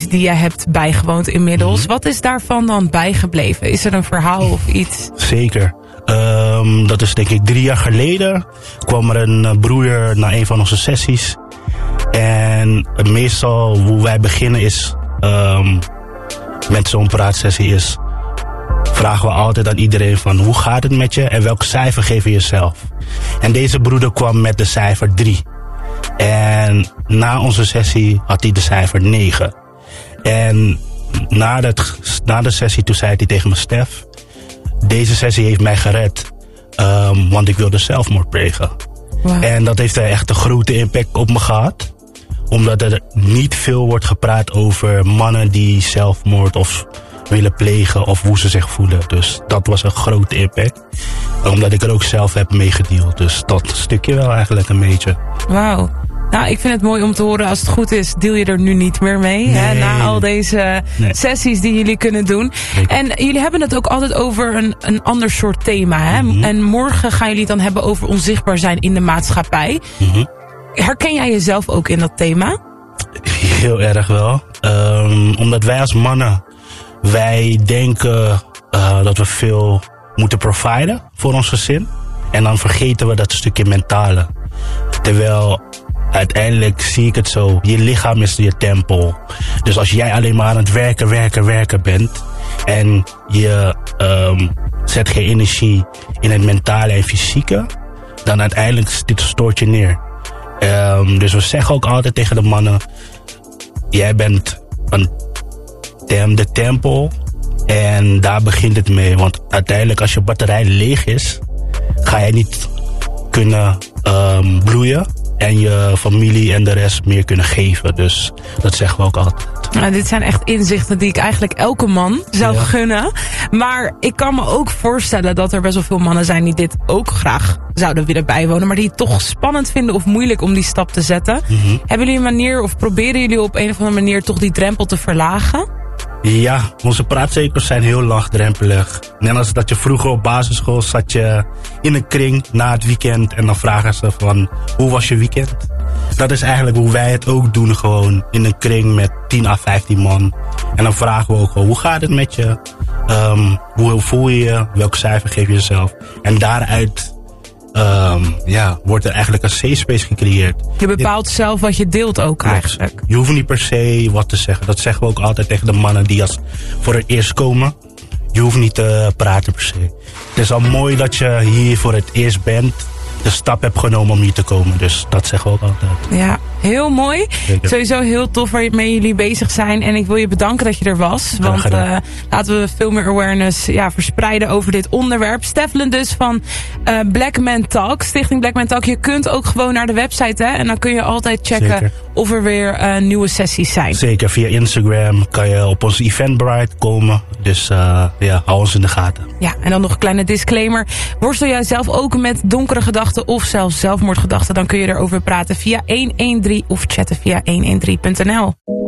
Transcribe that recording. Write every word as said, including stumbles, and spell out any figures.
sessies die jij hebt bijgewoond inmiddels. Mm-hmm. Wat is daarvan dan bijgebleven? Is er een verhaal of iets? Zeker. Um, dat is denk ik drie jaar geleden. Kwam er een uh, broer naar een van onze sessies. En meestal hoe wij beginnen is... Um, met zo'n praatsessie is... vragen we altijd aan iedereen van hoe gaat het met je en welk cijfer geef je jezelf. En deze broeder kwam met de cijfer drie. En na onze sessie had hij de cijfer negen. En na de, na de sessie toen zei hij tegen me: Stef, deze sessie heeft mij gered. Um, want ik wilde zelfmoord plegen. Wow. En dat heeft echt een grote impact op me gehad. Omdat er niet veel wordt gepraat over mannen die zelfmoord of willen plegen of hoe ze zich voelen. Dus dat was een grote impact. Omdat ik er ook zelf heb meegedeeld. Dus dat stukje wel eigenlijk een beetje. Wauw. Nou, ik vind het mooi om te horen. Als het goed is, deel je er nu niet meer mee. Nee. Hè, na al deze nee. sessies die jullie kunnen doen. Zeker. En jullie hebben het ook altijd over een, een ander soort thema. Hè? Mm-hmm. En morgen gaan jullie het dan hebben over onzichtbaar zijn in de maatschappij. Mm-hmm. Herken jij jezelf ook in dat thema? Heel erg wel. Um, omdat wij als mannen, wij denken uh, dat we veel moeten providen voor ons gezin. En dan vergeten we dat stukje mentale. Terwijl uiteindelijk zie ik het zo. Je lichaam is je tempel. Dus als jij alleen maar aan het werken, werken, werken bent. En je um, zet geen energie in het mentale en fysieke. Dan uiteindelijk dit stoort je neer. Um, dus we zeggen ook altijd tegen de mannen: jij bent een tem, de tempel. En daar begint het mee. Want uiteindelijk als je batterij leeg is, ga je niet kunnen um, bloeien. En je familie en de rest meer kunnen geven. Dus dat zeggen we ook altijd. Nou, dit zijn echt inzichten die ik eigenlijk elke man zou ja. gunnen. Maar ik kan me ook voorstellen dat er best wel veel mannen zijn die dit ook graag zouden willen bijwonen. Maar die het toch spannend vinden of moeilijk om die stap te zetten. Mm-hmm. Hebben jullie een manier of proberen jullie op een of andere manier toch die drempel te verlagen? Ja, onze praatcirkels zijn heel laagdrempelig. Net als dat je vroeger op basisschool zat je in een kring na het weekend. En dan vragen ze van, hoe was je weekend? Dat is eigenlijk hoe wij het ook doen, gewoon in een kring met tien à vijftien man. En dan vragen we ook gewoon, hoe gaat het met je? Um, hoe voel je je? Welk cijfer geef je jezelf? En daaruit um, ja, wordt er eigenlijk een safe space gecreëerd. Je bepaalt Dit, zelf wat je deelt ook klopt. Eigenlijk. Je hoeft niet per se wat te zeggen. Dat zeggen we ook altijd tegen de mannen die als voor het eerst komen. Je hoeft niet te praten per se. Het is al mooi dat je hier voor het eerst bent. De stap hebt genomen om hier te komen. Dus dat zeggen we ook altijd. Ja, heel mooi. Zeker. Sowieso heel tof waarmee jullie bezig zijn. En ik wil je bedanken dat je er was. Want uh, laten we veel meer awareness ja, verspreiden over dit onderwerp. Steflen dus van uh, Black Man Talk. Stichting Black Man Talk. Je kunt ook gewoon naar de website. Hè, en dan kun je altijd checken Zeker. Of er weer uh, nieuwe sessies zijn. Zeker. Via Instagram kan je op ons Eventbrite komen. Dus uh, ja, hou ons in de gaten. Ja, en dan nog een kleine disclaimer. Worstel jij zelf ook met donkere gedachten of zelfs zelfmoordgedachten? Dan kun je erover praten via honderddertien of chatten via honderddertien punt n l.